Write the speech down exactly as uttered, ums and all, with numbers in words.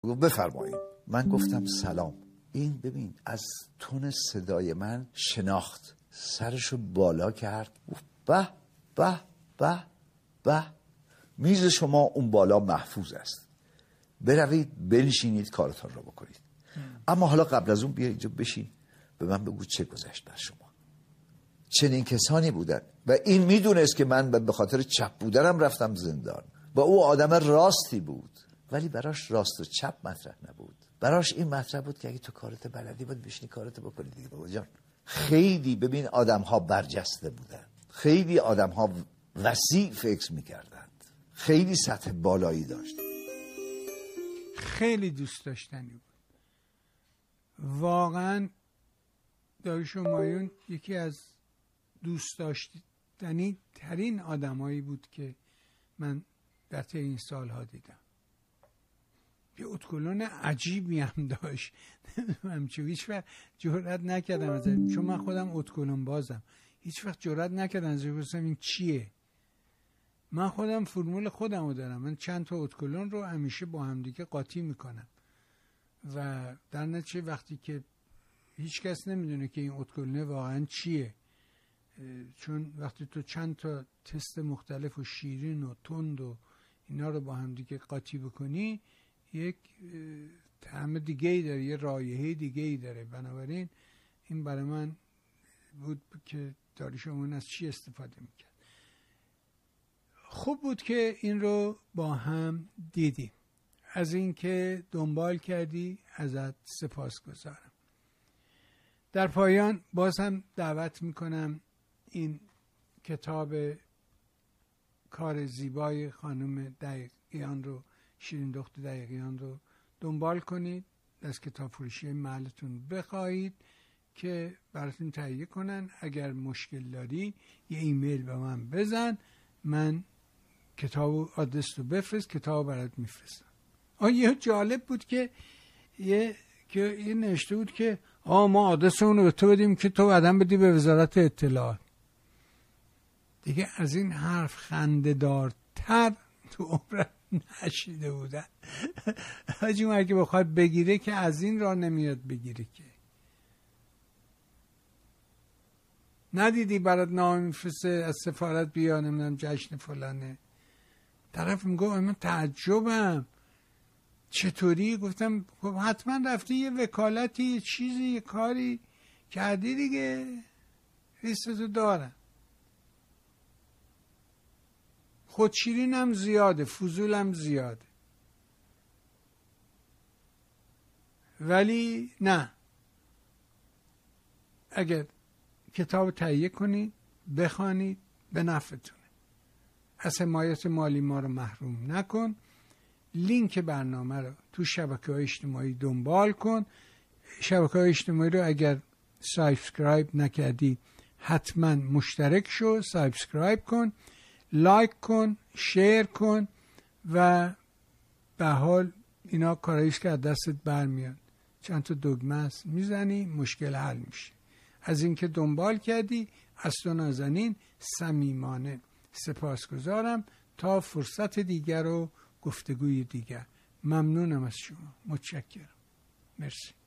بفرمایید. من گفتم سلام. این ببین از تون صدای من شناخت، سرشو بالا کرد، به به به به، میز شما اون بالا محفوظ است، بروید بنشینید کارتون رو بکنید. اما حالا قبل از اون بیا اینجا بشین، به من بگو چه گذشت بر شما. چنین کسانی بودن و این میدونست که من به خاطر چپ بودنم رفتم زندان و او آدم راستی بود، ولی براش راست و چپ مطرح نبود. براش این مطرح بود که اگه تو کارت بلدی باید بشینی کارت بکنی دیگه بابا جان. خیلی ببین آدم ها برجسته بودن، خیلی آدم ها وسیع فکر میکردند، خیلی سطح بالایی داشت، خیلی دوست داشتنی بود واقعا. داریوش همایون یکی از دوست داشتنی ترین آدمایی بود که من در طی این سالها دیدم. یه اتکلون عجیبی هم داشت، نمیدونم چه، هیچ وقت جرئت نکردم از این، چون من خودم اتکلون بازم، هیچ وقت جرئت نکردم از این بپرسم این چیه. من خودم فرمول خودم رو دارم، من چند تا اتکلون رو همیشه با هم دیگه قاطی میکنم و در نتیجه وقتی که هیچ کس نمیدونه که این اتکلونه واقعا چیه، چون وقتی تو چند تا تست مختلف و شیرین و تند و اینا رو با هم دیگه قاطی بکنی یک طعم دیگه ای داره، یه رایحه دیگه ای داره. بنابراین این برای من بود که داریوش همایون از چی استفاده میکرد. خوب بود که این رو با هم دیدیم. از این که دنبال کردی ازت سپاسگزارم. در پایان باز هم دعوت میکنم این کتاب کار زیبای خانم دقیقیان رو، شیرین دختر دقیقیان رو دنبال کنید، از کتاب فروشی محلتون بخواهید که براتون تهیه کنن. اگر مشکل داری یه ایمیل به من بزن، من کتاب آدرس رو بفرست، کتاب برات میفرستم. آه یه جالب بود که یه که این نوشته بود که آه ما آدرس اون رو به تو بدیم که تو بعداً بدی به وزارت اطلاعات. دیگه از این حرف خنده دارتر تو عمرم نشیده بودن. حاجی من اگه بخواد بگیره که از این راه نمیاد بگیره که. ندیدی برات نامه میفرسته از سفارت بیا نمیدونم جشن فلانه، طرف میگه من تعجبم چطوری؟ گفتم خب حتما رفتی یه وکالتی یه چیزی یه کاری کردی دیگه، ریستتو دارم. خودشیرینم زیاده، فضولم زیاده، ولی نه، اگر کتاب تهیه کنید بخوانید به نفعتونه. از حمایت مالی ما رو محروم نکن. لینک برنامه رو تو شبکه‌های اجتماعی دنبال کن. شبکه‌های اجتماعی رو اگر سابسکرایب نکردی حتما مشترک شو، سابسکرایب کن، لایک کن، شیر کن و به حال اینا کاراییست که از دستت برمیاد. چند تا دکمه است میزنی مشکل حل میشه. از اینکه دنبال کردی از تو نازنین صمیمانه سپاسگزارم. تا فرصت دیگر و گفتگوی دیگر ممنونم از شما، متشکرم، مرسی.